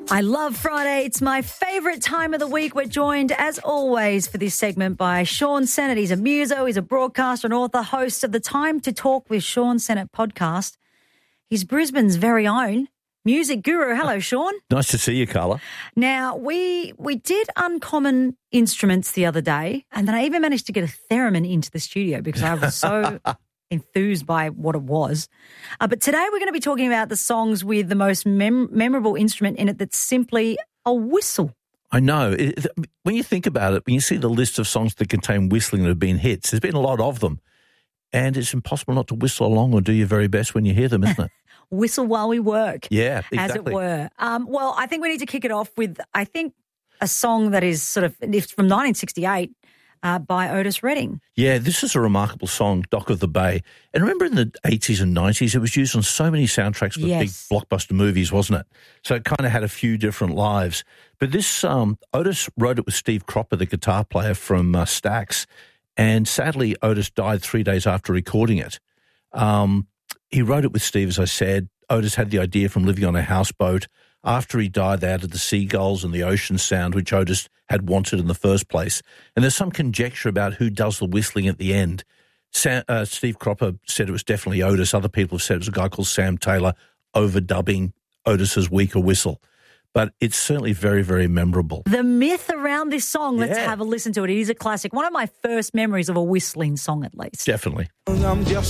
I love Friday. It's my favourite time of the week. We're joined, as always, for this segment by Sean Sennett. He's a muso, he's a broadcaster and author, host of the Time to Talk with Sean Sennett podcast. He's Brisbane's very own music guru. Hello, Sean. Nice to see you, Carla. Now, we did uncommon instruments the other day, and then I even managed to get a theremin into the studio because I was so enthused by what it was. But today we're going to be talking about the songs with the most memorable instrument in it that's simply a whistle. I know. When you think about it, when you see the list of songs that contain whistling that have been hits, there's been a lot of them. And it's impossible not to whistle along or do your very best when you hear them, isn't it? Whistle while we work. Yeah, exactly. As it were. Well, I think we need to kick it off with, a song that is sort of from 1968 by Otis Redding. Yeah, this is a remarkable song, Dock of the Bay. And remember in the 80s and 90s, it was used on so many soundtracks for big blockbuster movies, wasn't it? So it kind of had a few different lives. But this, Otis wrote it with Steve Cropper, the guitar player from Stax. And sadly, Otis died 3 days after recording it. He wrote it with Steve, as I said. Otis had the idea from living on a houseboat. After he died, they added the seagulls and the ocean sound, which Otis had wanted in the first place. And there's some conjecture about who does the whistling at the end. Steve Cropper said it was definitely Otis. Other people have said it was a guy called Sam Taylor overdubbing Otis's weaker whistle. But it's certainly very, very memorable. The myth around this song, let's have a listen to it. It is a classic. One of my first memories of a whistling song, at least. Definitely.